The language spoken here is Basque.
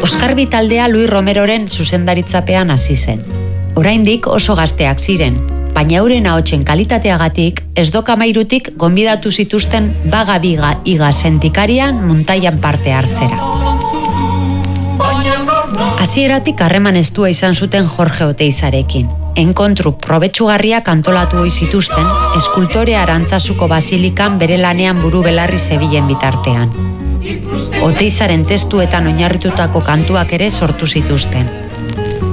Oskarbi taldea Luis Romeroren zuzendaritzapean hasi zen. Oraindik oso gazteak ziren, baina euren ahotsen kalitateagatik Esdok 13tik gonbidatu zituzten Baga Biga Iga sentikarian muntaian parte hartzera. Hasieratik harreman estua izan zuten Jorge Oteizarekin. Enkontru probetsugarriak antolatu ohi zituzten, eskultore Arantzazuko basilikan bere lanean buru belarri zebilen bitartean. Oteizaren testuetan oinarritutako kantuak ere sortu zituzten.